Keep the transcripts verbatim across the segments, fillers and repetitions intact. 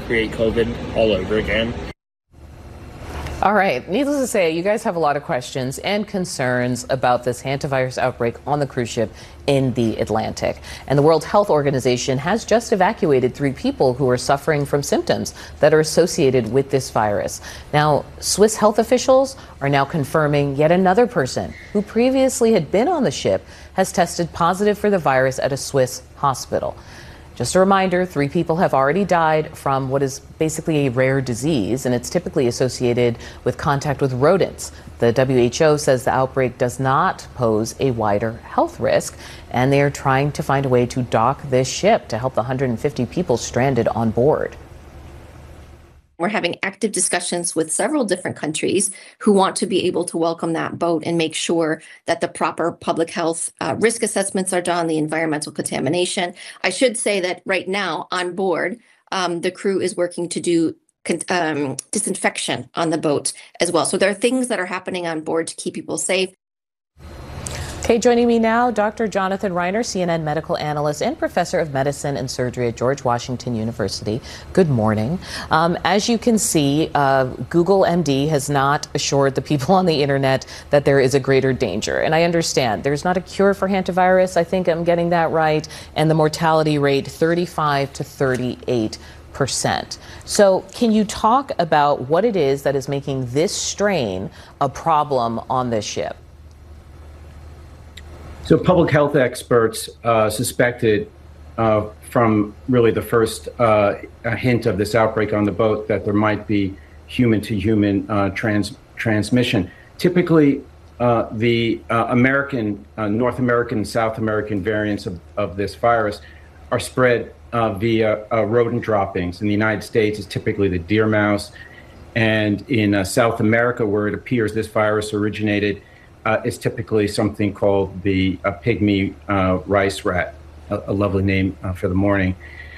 create COVID all over again. All right. Needless to say, you guys have a lot of questions and concerns about this hantavirus outbreak on the cruise ship in the Atlantic. And the World Health Organization has just evacuated three people who are suffering from symptoms that are associated with this virus. Now, Swiss health officials are now confirming yet another person who previously had been on the ship has tested positive for the virus at a Swiss hospital. Just a reminder, three people have already died from what is basically a rare disease, and it's typically associated with contact with rodents. The W H O says the outbreak does not pose a wider health risk, and they are trying to find a way to dock this ship to help the one hundred fifty people stranded on board. We're having active discussions with several different countries who want to be able to welcome that boat and make sure that the proper public health uh, risk assessments are done, the environmental contamination. I should say that right now on board, um, the crew is working to do um, disinfection on the boat as well. So there are things that are happening on board to keep people safe. Okay, joining me now, Doctor Jonathan Reiner, C N N medical analyst and professor of medicine and surgery at George Washington University. Good morning. Um, as you can see, uh, Google M D has not assured the people on the internet that there is a greater danger. And I understand there's not a cure for hantavirus. I think I'm getting that right. And the mortality rate, thirty-five to thirty-eight percent. So can you talk about what it is that is making this strain a problem on this ship? So public health experts uh, suspected uh, from really the first uh, hint of this outbreak on the boat that there might be human-to-human uh, trans transmission. Typically, uh, the uh, American, uh, North American, and South American variants of, of this virus are spread uh, via uh, rodent droppings. In the United States, it's typically the deer mouse. And in uh, South America, where it appears this virus originated, Uh, is typically something called the uh, pygmy uh, rice rat, a, a lovely name uh, for the morning.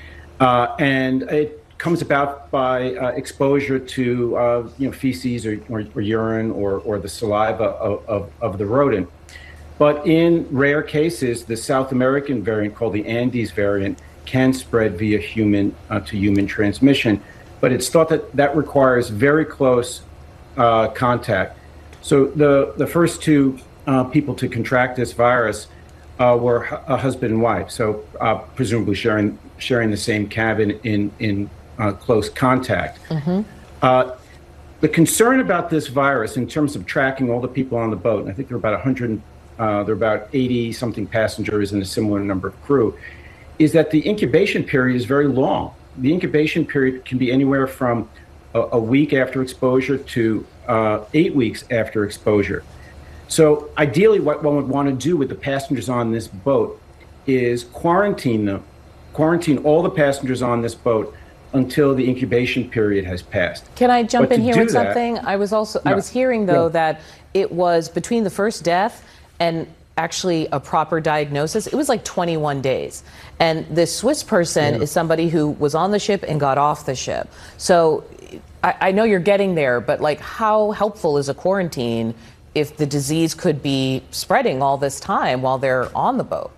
Uh, and it comes about by uh, exposure to uh, you know, feces or, or, or urine or, or the saliva of, of, of the rodent. But in rare cases, the South American variant, called the Andes variant, can spread via human uh, to human transmission. But it's thought that that requires very close uh, contact. So the, the first two uh, people to contract this virus uh, were a husband and wife, so uh, presumably sharing sharing the same cabin in, in uh, close contact. Mm-hmm. uh, the concern about this virus in terms of tracking all the people on the boat, and I think there are about one hundred, uh, there are about eighty something passengers and a similar number of crew, is that the incubation period is very long. The incubation period can be anywhere from a, a week after exposure to Uh, eight weeks after exposure. So ideally what one would want to do with the passengers on this boat is quarantine them, quarantine all the passengers on this boat until the incubation period has passed. Can I jump But in to here do with that- something? I was also, I No. was hearing though Yeah. that it was between the first death and actually a proper diagnosis, it was like twenty-one days. And this Swiss person Yeah. is somebody who was on the ship and got off the ship. So I, I know you're getting there, but like how helpful is a quarantine if the disease could be spreading all this time while they're on the boat?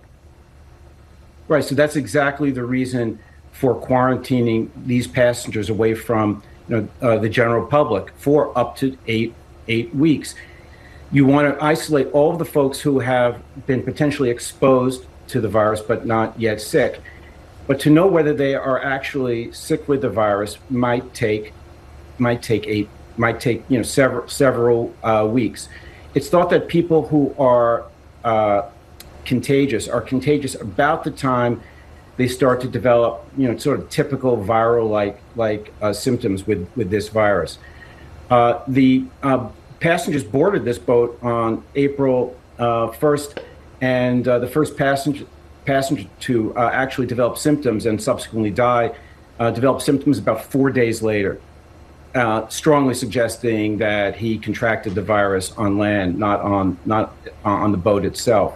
Right, so that's exactly the reason for quarantining these passengers away from you know, uh, the general public for up to eight, eight weeks. You want to isolate all of the folks who have been potentially exposed to the virus but not yet sick. But to know whether they are actually sick with the virus might take might take eight might take you know several several uh, weeks. It's thought that people who are uh, contagious are contagious about the time they start to develop you know sort of typical viral like like uh, symptoms with with this virus. Uh, the uh, passengers boarded this boat on April uh, first, and uh, the first passenger passenger to uh, actually develop symptoms and subsequently die uh, developed symptoms about four days later. Uh, strongly suggesting that he contracted the virus on land, not on not on the boat itself.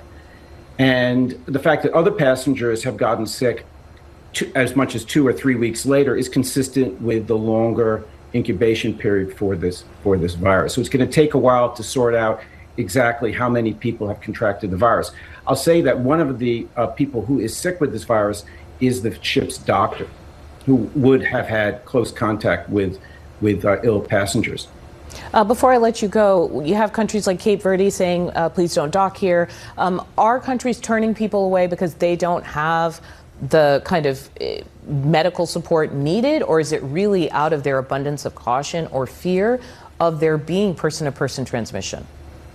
And the fact that other passengers have gotten sick to, as much as two or three weeks later is consistent with the longer incubation period for this for this virus. So it's going to take a while to sort out exactly how many people have contracted the virus. I'll say that one of the uh, people who is sick with this virus is the ship's doctor. who would have had close contact with with uh, ill passengers. Uh, before I let you go, you have countries like Cape Verde saying, uh, please don't dock here. Um, are countries turning people away because they don't have the kind of uh, medical support needed, or is it really out of their abundance of caution or fear of there being person-to-person transmission?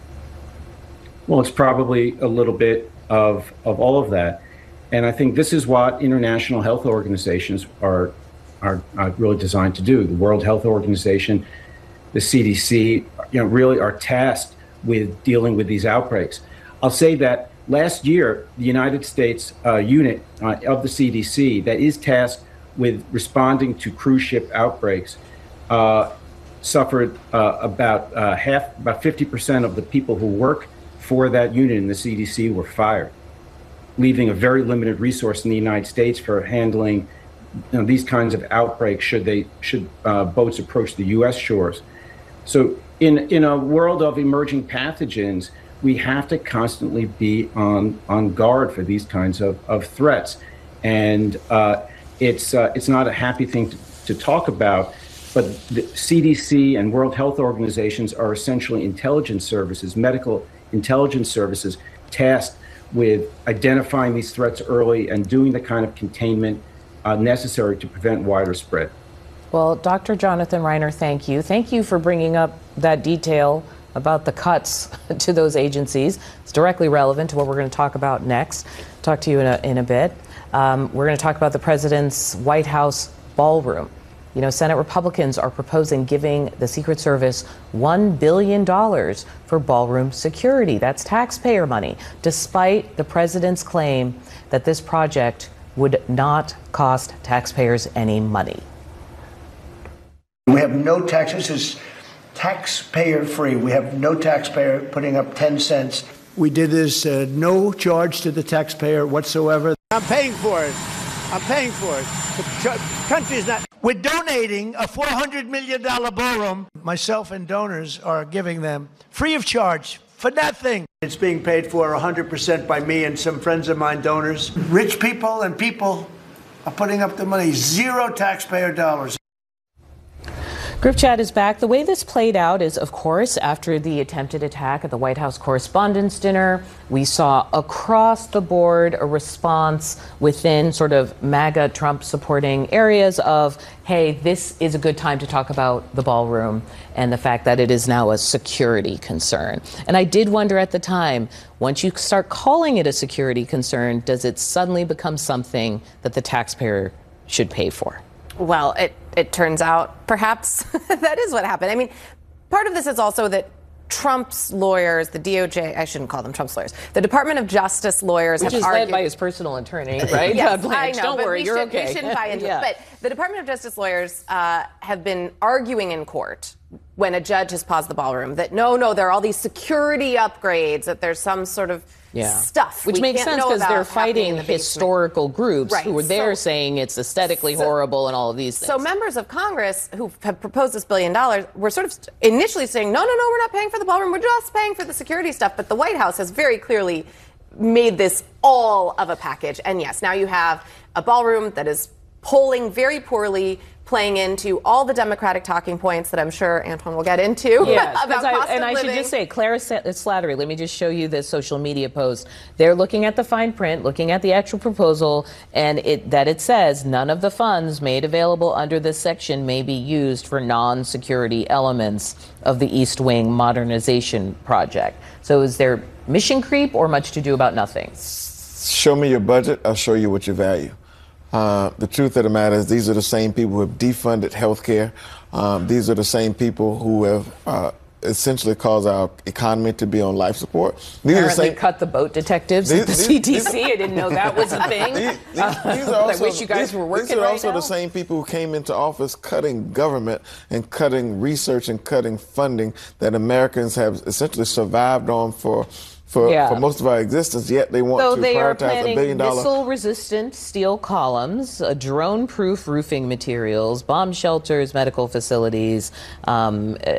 Well, it's probably a little bit of, of all of that. And I think this is what international health organizations are, are, are really designed to do. The World Health Organization, the C D C, you know, really are tasked with dealing with these outbreaks. I'll say that last year, the United States uh, unit uh, of the C D C that is tasked with responding to cruise ship outbreaks uh, suffered uh, about uh, half, about fifty percent of the people who work for that unit in the C D C were fired, leaving a very limited resource in the United States for handling, you know, these kinds of outbreaks should they should uh, boats approach the U S shores. So in in a world of emerging pathogens, we have to constantly be on on guard for these kinds of, of threats. And uh, it's uh, it's not a happy thing to, to talk about, but the C D C and World Health Organizations are essentially intelligence services, medical intelligence services, tasked with identifying these threats early and doing the kind of containment uh, necessary to prevent wider spread. Well, Doctor Jonathan Reiner, thank you. Thank you for bringing up that detail about the cuts to those agencies. It's directly relevant to what we're going to talk about next. Talk to you in a, in a bit. Um, we're going to talk about the president's White House ballroom. You know, Senate Republicans are proposing giving the Secret Service one billion dollars for ballroom security. That's taxpayer money, despite the president's claim that this project would not cost taxpayers any money. We have no taxes. This is taxpayer-free. We have no taxpayer putting up ten cents. We did this uh, no charge to the taxpayer whatsoever. I'm paying for it. I'm paying for it. The country's not. We're donating a four hundred million dollars ballroom. Myself and donors are giving them free of charge for nothing. It's being paid for one hundred percent by me and some friends of mine, donors. Rich people and people are putting up the money. Zero taxpayer dollars. Group Chat is back. The way this played out is, of course, after the attempted attack at the White House Correspondents' Dinner, we saw across the board a response within sort of MAGA Trump supporting areas of, hey, this is a good time to talk about the ballroom and the fact that it is now a security concern. And I did wonder at the time, once you start calling it a security concern, does it suddenly become something that the taxpayer should pay for? Well, it, it turns out perhaps that is what happened. I mean, part of this is also that Trump's lawyers, the D O J, I shouldn't call them Trump's lawyers, the Department of Justice lawyers Which have is argued, led by his personal attorney, right? Yes, God, I know, don't but worry, we you're should, okay. We shouldn't buy into yeah. it. But the Department of Justice lawyers uh, have been arguing in court when a judge has paused the ballroom that no, no, there are all these security upgrades, that there's some sort of Yeah. stuff. Which we makes can't sense know because they're about happening in fighting the basement. historical groups Right. who were there So- saying it's aesthetically so- horrible and all of these things. So members of Congress who have proposed this billion dollars were sort of st- initially saying, no, no, no, we're not paying for the ballroom. We're just paying for the security stuff. But the White House has very clearly made this all of a package. And yes, now you have a ballroom that is polling very poorly, playing into all the Democratic talking points that I'm sure Antoine will get into Yes, about I, cost and of I living. should just say, Clara Slattery, let me just show you this social media post. They're looking at the fine print, looking at the actual proposal, and it that it says none of the funds made available under this section may be used for non-security elements of the East Wing modernization project. So is there mission creep or much to do about nothing? Show me your budget, I'll show you what you value. Uh, the truth of the matter is these are the same people who have defunded health care. Um, these are the same people who have uh, essentially caused our economy to be on life support. These Apparently are the same, cut the boat detectives these, at the these, C D C. These, I didn't know that was a thing. These, these, Uh, these are also, I wish you guys these, were working These are right also now. the same people who came into office cutting government and cutting research and cutting funding that Americans have essentially survived on for For, Yeah. for most of our existence, yet they want So to they are prioritize a planning billion dollar. missile-resistant steel columns, uh, drone-proof roofing materials, bomb shelters, medical facilities, um, uh,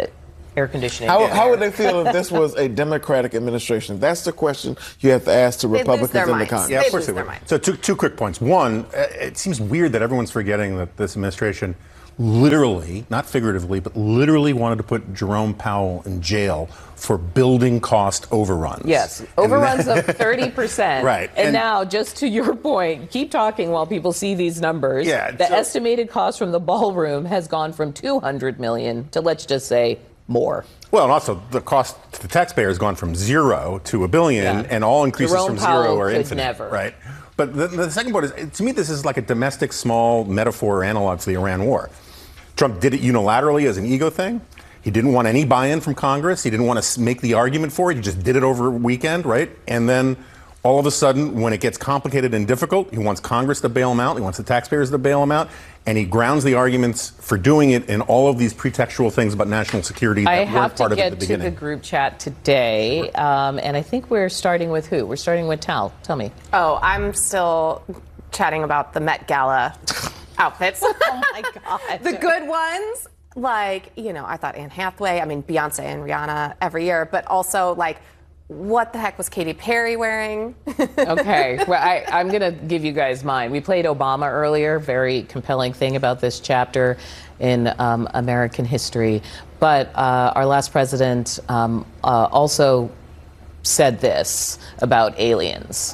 air conditioning. How, how would they feel if this was a Democratic administration? That's the question you have to ask to Republicans in the Congress. Yeah, of course they would. So two, two quick points. One, it seems weird that everyone's forgetting that this administration literally, not figuratively, but literally wanted to put Jerome Powell in jail for building cost overruns. Yes, overruns of thirty percent. Right. And, And now, just to your point, keep talking while people see these numbers. Yeah, the so- estimated cost from the ballroom has gone from two hundred million dollars to, let's just say, more. Well, and also the cost to the taxpayer has gone from zero to a billion, Yeah. and all increases Jerome from Powell zero are could infinite. never. Right. But the, the second part is, to me, this is like a domestic small metaphor or analog for the Iran war. Trump did it unilaterally as an ego thing. He didn't want any buy-in from Congress. He didn't want to make the argument for it. He just did it over a weekend, right? And then all of a sudden, when it gets complicated and difficult, he wants Congress to bail him out. He wants the taxpayers to bail him out. And he grounds the arguments for doing it in all of these pretextual things about national security that I weren't have part to of it at get the to beginning. the group chat today, um, and I think we're starting with who? We're starting with Tal. Tell me. Oh, I'm still chatting about the Met Gala outfits. Oh, my God. The good ones. Like, you know, I thought Anne Hathaway, I mean, Beyonce and Rihanna every year, but also, like, what the heck was Katy Perry wearing? Okay, well, I, I'm going to give you guys mine. We played Obama earlier, very compelling thing about this chapter in um, American history. But uh, our last president um, uh, also said this about aliens.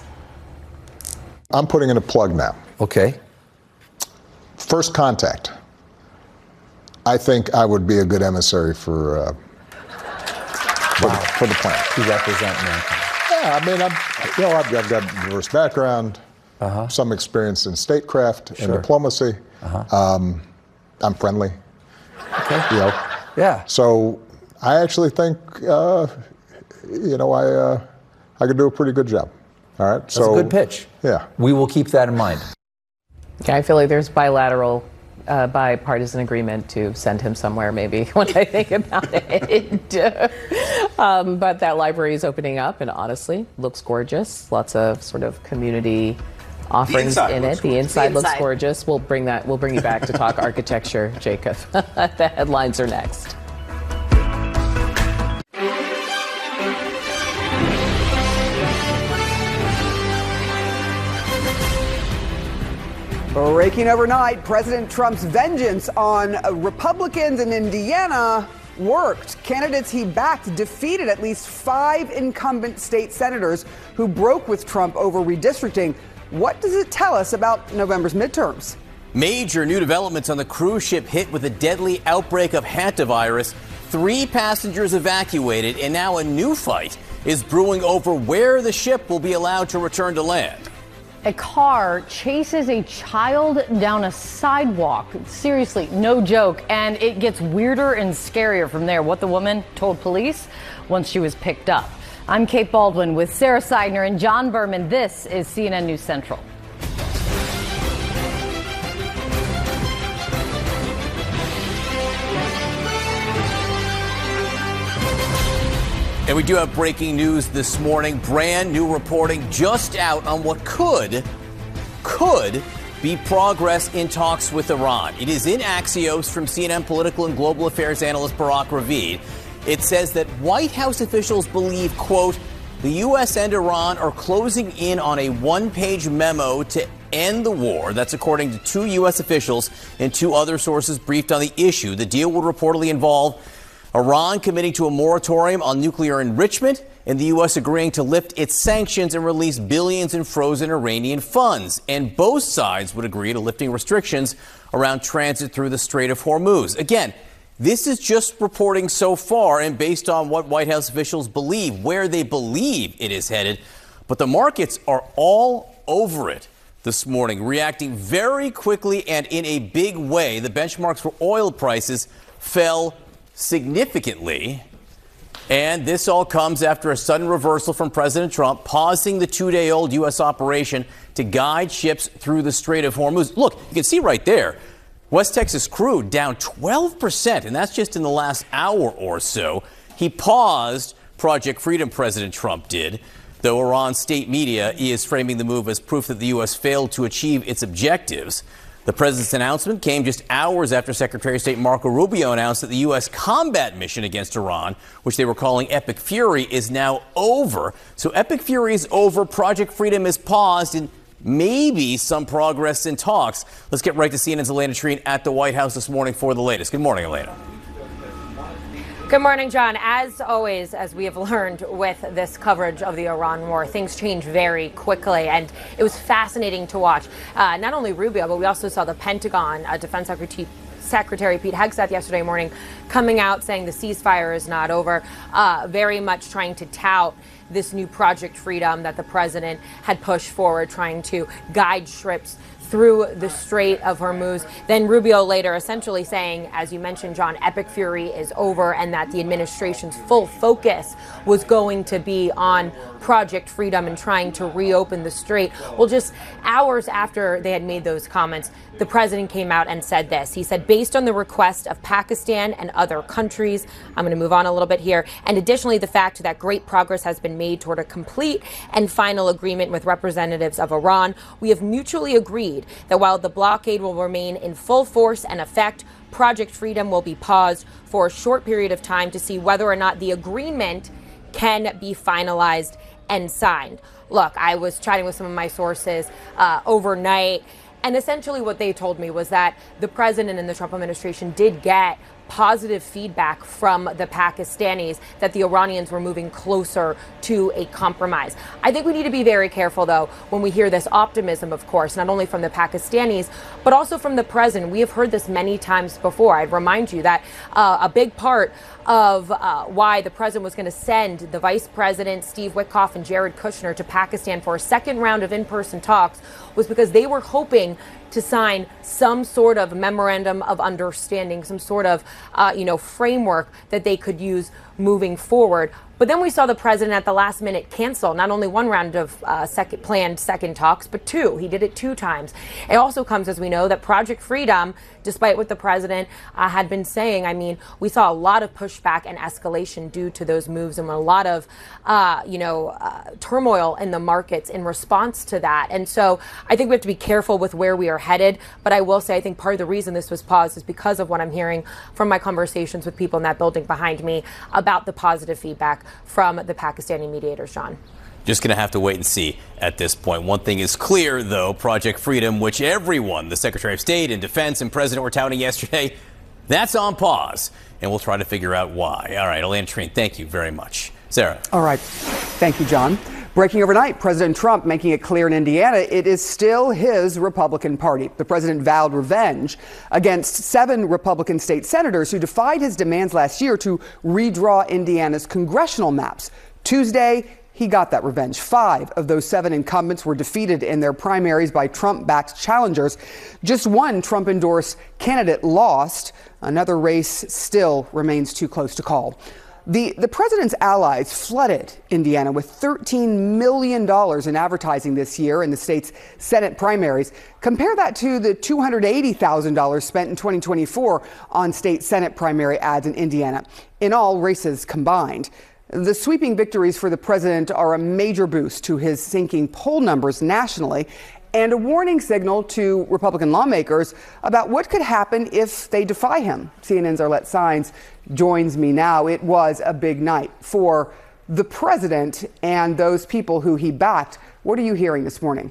I'm putting in a plug now. Okay. First contact. I think I would be a good emissary for uh, for, wow. the, for the plan. You represent mankind. Yeah, I mean, I'm, you know, I've, I've got a diverse background, uh-huh. some experience in statecraft and sure. diplomacy. Uh-huh. Um, I'm friendly. Okay. You know. Yeah. So I actually think, uh, you know, I uh, I could do a pretty good job. All right. That's so a good pitch. Yeah. We will keep that in mind. Okay, I feel like there's bilateral. Uh, bipartisan agreement to send him somewhere, maybe, when I think about it. um, but that library is opening up, and honestly, looks gorgeous. Lots of sort of community offerings in it. The inside looks gorgeous. We'll bring that. We'll bring you back to talk architecture, Jacob. The headlines are next. Breaking overnight, President Trump's vengeance on Republicans in Indiana worked. Candidates he backed defeated at least five incumbent state senators who broke with Trump over redistricting. What does it tell us about November's midterms? Major new developments on the cruise ship hit with a deadly outbreak of hantavirus. Three passengers evacuated, and now a new fight is brewing over where the ship will be allowed to return to land. A car chases a child down a sidewalk. Seriously, no joke. And it gets weirder and scarier from there. What the woman told police once she was picked up. I'm Kate Baldwin with Sarah Seidner and John Berman. This is C N N News Central. And we do have breaking news this morning. Brand new reporting just out on what could, could be progress in talks with Iran. It is in Axios from C N N political and global affairs analyst Barak Ravid. It says that White House officials believe, quote, the U S and Iran are closing in on a one-page memo to end the war. That's according to two U S officials and two other sources briefed on the issue. The deal would reportedly involve Iran committing to a moratorium on nuclear enrichment and the U S agreeing to lift its sanctions and release billions in frozen Iranian funds. And both sides would agree to lifting restrictions around transit through the Strait of Hormuz. Again, this is just reporting so far and based on what White House officials believe, where they believe it is headed. But the markets are all over it this morning, reacting very quickly and in a big way. The benchmarks for oil prices fell significantly. And this all comes after a sudden reversal from President Trump, pausing the two-day-old U S operation to guide ships through the Strait of Hormuz. Look, you can see right there, West Texas crude down twelve percent, and that's just in the last hour or so. He paused Project Freedom, President Trump did, though Iran's state media is framing the move as proof that the U S failed to achieve its objectives. The president's announcement came just hours after Secretary of State Marco Rubio announced that the U S combat mission against Iran, which they were calling Epic Fury, is now over. So Epic Fury is over, Project Freedom is paused, and maybe some progress in talks. Let's get right to C N N's Elena Treen at the White House this morning for the latest. Good morning, Elena. Good morning, John. As always, as we have learned with this coverage of the Iran war, things change very quickly, and it was fascinating to watch. Uh, not only Rubio, but we also saw the Pentagon, uh, Defense Secretary Secretary Pete Hegseth yesterday morning coming out saying the ceasefire is not over, uh, very much trying to tout this new Project Freedom that the president had pushed forward, trying to guide ships through the Strait of Hormuz. Then Rubio later essentially saying, as you mentioned, John, Epic Fury is over, and that the administration's full focus was going to be on Project Freedom and trying to reopen the strait. Well, just hours after they had made those comments, the president came out and said this. He said, based on the request of Pakistan and other countries, I'm going to move on a little bit here, and additionally the fact that great progress has been made toward a complete and final agreement with representatives of Iran, we have mutually agreed that while the blockade will remain in full force and effect, Project Freedom will be paused for a short period of time to see whether or not the agreement can be finalized and signed. Look, I was chatting with some of my sources uh, overnight, and essentially what they told me was that the president and the Trump administration did get positive feedback from the Pakistanis that the Iranians were moving closer to a compromise. I think we need to be very careful, though, when we hear this optimism, of course, not only from the Pakistanis, but also from the president. We have heard this many times before. I'd remind you that uh, a big part of uh, why the president was going to send the vice president, Steve Witkoff, and Jared Kushner to Pakistan for a second round of in-person talks was because they were hoping to sign some sort of memorandum of understanding, some sort of, uh, you know, framework that they could use moving forward. But then we saw the president at the last minute cancel not only one round of uh, second planned second talks, but two. He did it two times. It also comes, as we know, that Project Freedom, despite what the president uh, had been saying, I mean, we saw a lot of pushback and escalation due to those moves, and a lot of, uh, you know, uh, turmoil in the markets in response to that. And so I think we have to be careful with where we are headed. But I will say, I think part of the reason this was paused is because of what I'm hearing from my conversations with people in that building behind me about the positive feedback from the Pakistani mediators, John. Just going to have to wait and see at this point. One thing is clear, though, Project Freedom, which everyone, the Secretary of State and Defense and President were touting yesterday, that's on pause. And we'll try to figure out why. All right, Elena Treen, thank you very much. Sarah. All right. Thank you, John. Breaking overnight, President Trump making it clear in Indiana it is still his Republican Party. The president vowed revenge against seven Republican state senators who defied his demands last year to redraw Indiana's congressional maps. Tuesday, he got that revenge. Five of those seven incumbents were defeated in their primaries by Trump-backed challengers. Just one Trump-endorsed candidate lost. Another race still remains too close to call. The, the president's allies flooded Indiana with thirteen million dollars in advertising this year in the state's Senate primaries. Compare that to the two hundred eighty thousand dollars spent in twenty twenty-four on state Senate primary ads in Indiana. In all races combined. The sweeping victories for the president are a major boost to his sinking poll numbers nationally and a warning signal to Republican lawmakers about what could happen if they defy him. C N N's Arlette Saenz joins me now. It was a big night for the president and those people who he backed. What are you hearing this morning?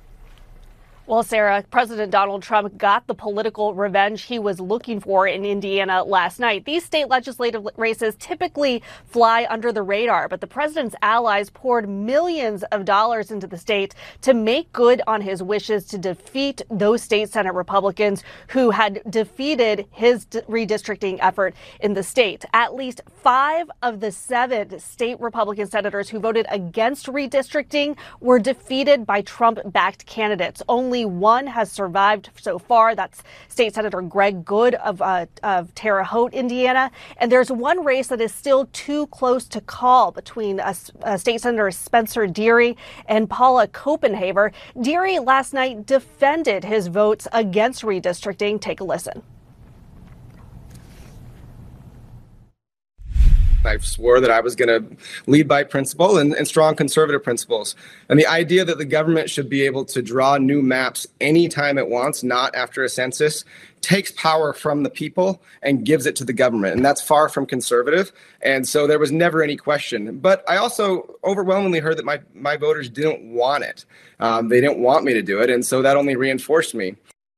Well, Sarah, President Donald Trump got the political revenge he was looking for in Indiana last night. These state legislative races typically fly under the radar, but the president's allies poured millions of dollars into the state to make good on his wishes to defeat those state Senate Republicans who had defeated his redistricting effort in the state. At least five of the seven state Republican senators who voted against redistricting were defeated by Trump-backed candidates. Only Only one has survived so far. That's State Senator Greg Good of, uh, of Terre Haute, Indiana. And there's one race that is still too close to call between uh, uh, State Senator Spencer Deary and Paula Copenhaver. Deary last night defended his votes against redistricting. Take a listen. I swore that I was going to lead by principle and, and strong conservative principles. And the idea that the government should be able to draw new maps anytime it wants, not after a census, takes power from the people and gives it to the government. And that's far from conservative. And so there was never any question. But I also overwhelmingly heard that my, my voters didn't want it. Um, they didn't want me to do it. And so that only reinforced me.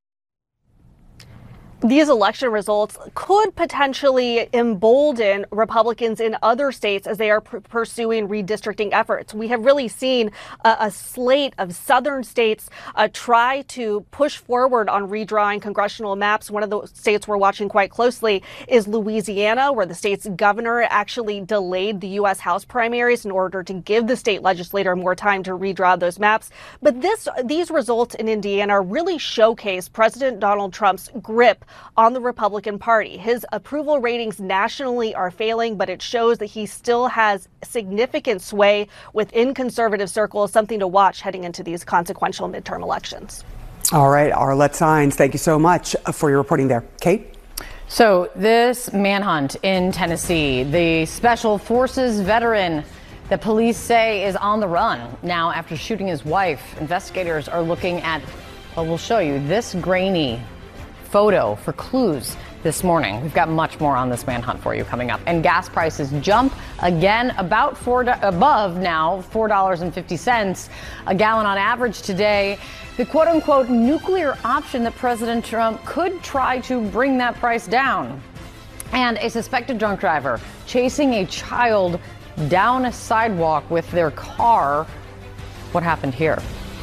These election results could potentially embolden Republicans in other states as they are pr- pursuing redistricting efforts. We have really seen a, a slate of southern states uh, try to push forward on redrawing congressional maps. One of the states we're watching quite closely is Louisiana, where the state's governor actually delayed the U S House primaries in order to give the state legislator more time to redraw those maps. But this these results in Indiana really showcase President Donald Trump's grip on the Republican Party. His approval ratings nationally are failing, but it shows that he still has significant sway within conservative circles, something to watch heading into these consequential midterm elections. All right, Arlette Saenz, thank you so much for your reporting there. Kate? So this manhunt in Tennessee, the Special Forces veteran that police say is on the run now after shooting his wife. Investigators are looking at, well, we'll show you this grainy photo for clues this morning. We've got much more on this manhunt for you coming up. And gas prices jump again, about four above now, four dollars and fifty cents a gallon on average today. The quote unquote nuclear option that President Trump could try to bring that price down. And a suspected drunk driver chasing a child down a sidewalk with their car. What happened here?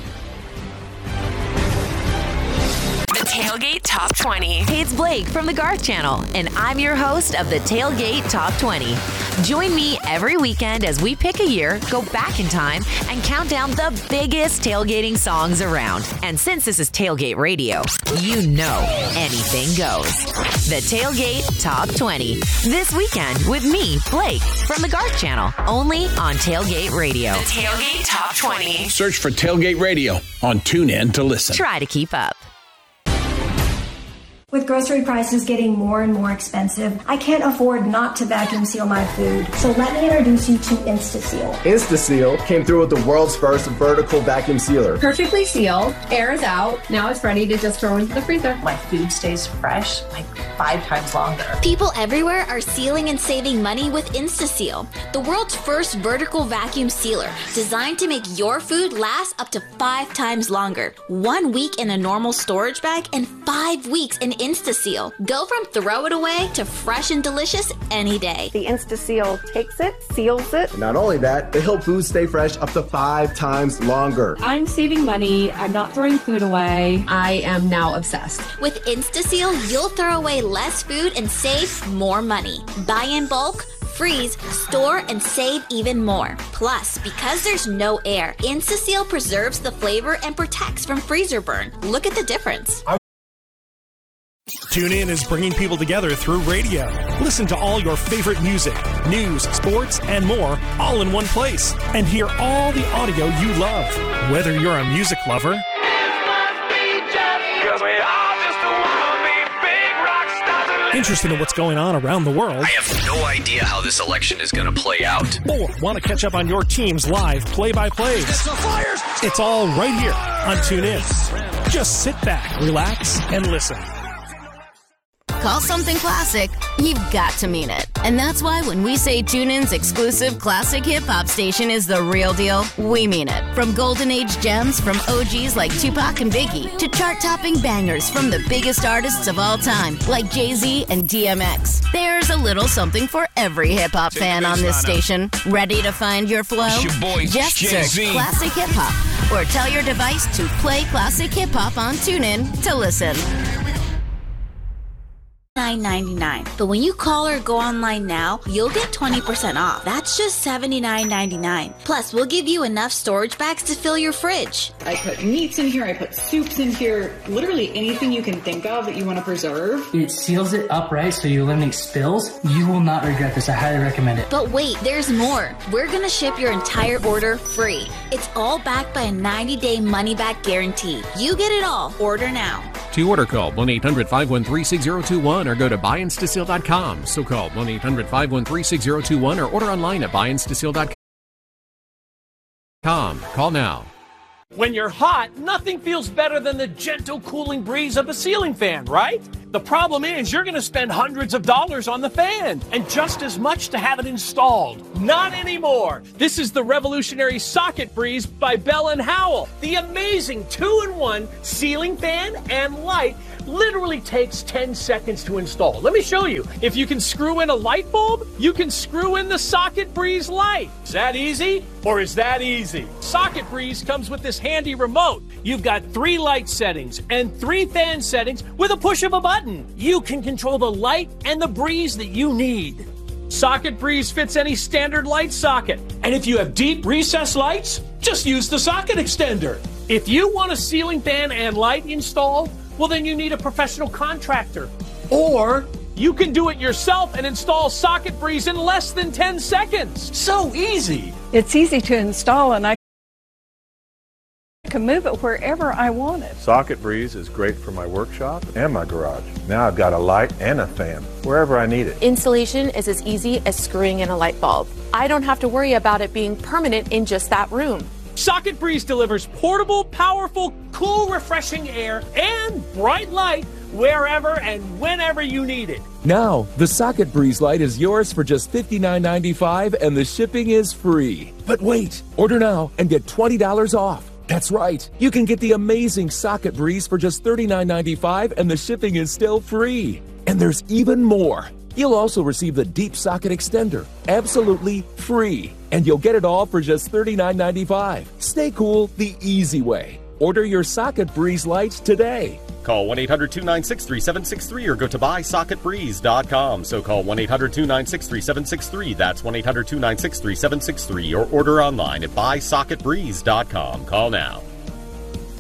The Tailgate Top twenty. Hey, it's Blake from the Garth Channel, and I'm your host of the Tailgate Top twenty. Join me every weekend as we pick a year, go back in time, and count down the biggest tailgating songs around. And since this is Tailgate Radio, you know anything goes. The Tailgate Top twenty. This weekend with me, Blake, from the Garth Channel, only on Tailgate Radio. The Tailgate Top twenty. Search for Tailgate Radio on TuneIn to listen. Try to keep up. With grocery prices getting more and more expensive, I can't afford not to vacuum seal my food. So let me introduce you to InstaSeal. InstaSeal came through with the world's first vertical vacuum sealer. Perfectly sealed, air is out. Now it's ready to just throw into the freezer. My food stays fresh like five times longer. People everywhere are sealing and saving money with InstaSeal, the world's first vertical vacuum sealer, designed to make your food last up to five times longer. One week in a normal storage bag and five weeks in InstaSeal. Go from throw it away to fresh and delicious any day. The InstaSeal takes it, seals it. Not only that, they help food stay fresh up to five times longer. I'm saving money. I'm not throwing food away. I am now obsessed. With InstaSeal, you'll throw away less food and save more money. Buy in bulk, freeze, store, and save even more. Plus, because there's no air, InstaSeal preserves the flavor and protects from freezer burn. Look at the difference. TuneIn is bringing people together through radio. Listen to all your favorite music, news, sports, and more all in one place. And hear all the audio you love. Whether you're a music lover interested in what's going on around the world, I have no idea how this election is going to play out, or want to catch up on your team's live play-by-plays, it's all right here on TuneIn. Just sit back, relax, and listen. Call something classic, you've got to mean it. And that's why when we say TuneIn's exclusive classic hip-hop station is the real deal, we mean it. From golden age gems from O Gs like Tupac and Biggie, to chart-topping bangers from the biggest artists of all time, like Jay-Z and D M X. There's a little something for every hip-hop fan on this station. Ready to find your flow? It's your boy, Just Jay-Z. search Classic Hip-Hop, or tell your device to play Classic Hip-Hop on TuneIn to listen. nine ninety-nine. But when you call or go online now, you'll get twenty percent off. That's just seventy-nine ninety-nine. Plus, we'll give you enough storage bags to fill your fridge. I put meats in here, I put soups in here, literally anything you can think of that you want to preserve. It seals it upright so you eliminate spills. You will not regret this. I highly recommend it. But wait, there's more. We're gonna ship your entire order free. It's all backed by a ninety day money back guarantee. You get it all. Order now. To order, call one eight hundred five one three six zero two one or go to buy instaseal dot com. So call one eight hundred five one three six zero two one or order online at buy instaseal dot com. Call now. When you're hot, nothing feels better than the gentle cooling breeze of a ceiling fan, right? The problem is you're going to spend hundreds of dollars on the fan and just as much to have it installed. Not anymore. This is the revolutionary Socket Breeze by Bell and Howell. The amazing two-in-one ceiling fan and light literally takes ten seconds to install. Let me show you. If you can screw in a light bulb, you can screw in the Socket Breeze light. Is that easy? Or is that easy? Socket Breeze comes with this handy remote. You've got three light settings and three fan settings with a push of a button. You can control the light and the breeze that you need. Socket Breeze fits any standard light socket. And if you have deep recessed lights, just use the socket extender. If you want a ceiling fan and light installed, well, then you need a professional contractor. Or you can do it yourself and install Socket Breeze in less than ten seconds. So easy. It's easy to install, and I can move it wherever I want it. Socket Breeze is great for my workshop and my garage. Now I've got a light and a fan wherever I need it. Installation is as easy as screwing in a light bulb. I don't have to worry about it being permanent in just that room. Socket Breeze delivers portable, powerful, cool, refreshing air and bright light wherever and whenever you need it. Now, the Socket Breeze light is yours for just fifty-nine ninety-five and the shipping is free. But wait, order now and get twenty dollars off. That's right. You can get the amazing Socket Breeze for just thirty-nine ninety-five and the shipping is still free. And there's even more. You'll also receive the Deep Socket Extender, absolutely free. And you'll get it all for just thirty-nine ninety-five. Stay cool the easy way. Order your Socket Breeze lights today. Call one eight hundred two nine six three seven six three or go to buy socket breeze dot com. So call one eight hundred two nine six three seven six three. That's one eight hundred two nine six three seven six three or order online at buy socket breeze dot com. Call now.